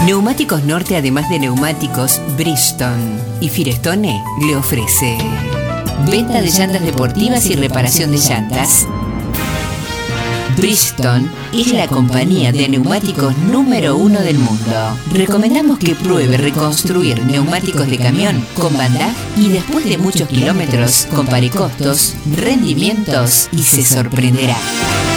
Neumáticos Norte, además de neumáticos, Bridgestone y Firestone le ofrece venta de llantas deportivas y reparación de llantas. Bridgestone es la compañía de neumáticos número 1 del mundo. Recomendamos que pruebe reconstruir neumáticos de camión con Bandaj y después de muchos kilómetros compare costos, rendimientos y se sorprenderá.